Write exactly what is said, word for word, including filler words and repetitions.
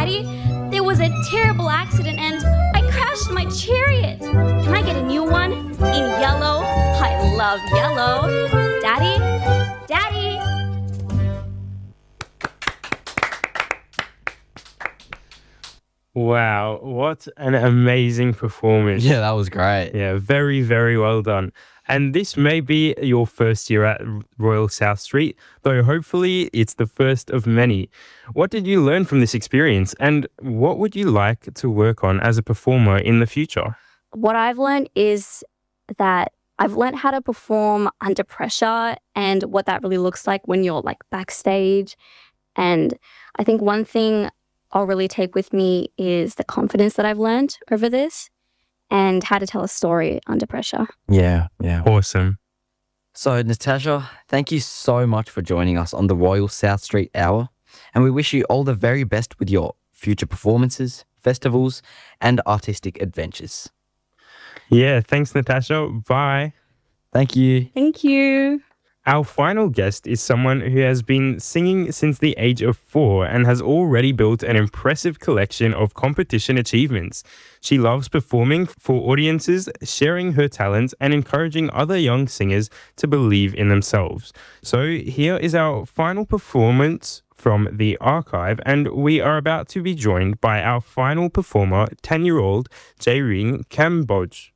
Daddy, there was a terrible accident and I crashed my chariot. Can I get a new one? In yellow? I love yellow. Daddy? Daddy? Wow, what an amazing performance. Yeah, that was great. Yeah, very, very well done. And this may be your first year at Royal South Street, though hopefully it's the first of many. What did you learn from this experience, and what would you like to work on as a performer in the future? What I've learned is that I've learned how to perform under pressure and what that really looks like when you're like backstage. And I think one thing I'll really take with me is the confidence that I've learned over this and how to tell a story under pressure. Yeah, yeah. Awesome. So, Natasha, thank you so much for joining us on the Royal South Street Hour. And we wish you all the very best with your future performances, festivals, and artistic adventures. Yeah, thanks, Natasha. Bye. Thank you. Thank you. Our final guest is someone who has been singing since the age of four and has already built an impressive collection of competition achievements. She loves performing for audiences, sharing her talent, and encouraging other young singers to believe in themselves. So here is our final performance from the archive, and we are about to be joined by our final performer, ten-year-old Jae-ring Cambodge.